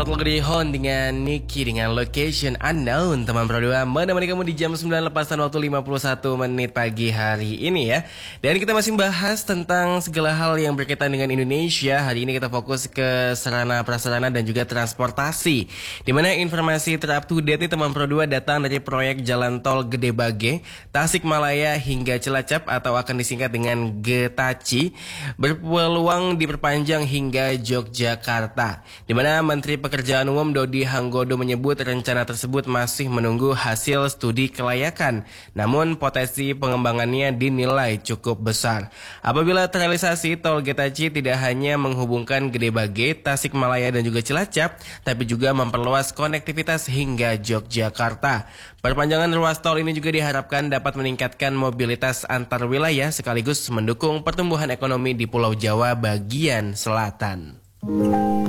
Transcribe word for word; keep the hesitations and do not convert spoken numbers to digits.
Total Gede Hon dengan Niki dengan Location Unknown. Teman Pro dua menemani kamu di jam sembilan lepas dan waktu lima puluh satu menit pagi hari ini ya. Dan kita masih membahas tentang segala hal yang berkaitan dengan Indonesia. Hari ini kita fokus ke sarana prasarana dan juga transportasi, dimana informasi ter up to date nih teman Pro dua datang dari proyek Jalan Tol Gede Bage, Tasikmalaya hingga Cilacap atau akan disingkat dengan Getaci, berpeluang diperpanjang hingga Yogyakarta, dimana Menteri Pekerjaan Umum Dodi Hanggodo menyebut rencana tersebut masih menunggu hasil studi kelayakan, namun potensi pengembangannya dinilai cukup besar. Apabila terrealisasi, tol Getaci tidak hanya menghubungkan Gede Bage, Tasikmalaya dan juga Cilacap, tapi juga memperluas konektivitas hingga Yogyakarta. Perpanjangan ruas tol ini juga diharapkan dapat meningkatkan mobilitas antar wilayah sekaligus mendukung pertumbuhan ekonomi di Pulau Jawa bagian selatan.